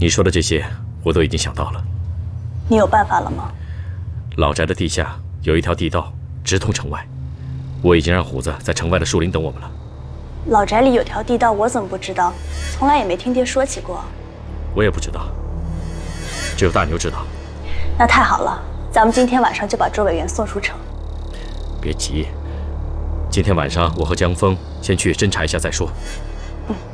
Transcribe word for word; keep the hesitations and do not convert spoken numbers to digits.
你说的这些，我都已经想到了。 你有办法了吗？ 老宅的地下有一条地道，直通城外。我已经让虎子在城外的树林等我们了。 老宅里有条地道，我怎么不知道？从来也没听爹说起过。 我也不知道，只有大牛知道。 那太好了，咱们今天晚上就把周委员送出城。 别急，今天晚上我和江峰先去侦查一下再说。 嗯。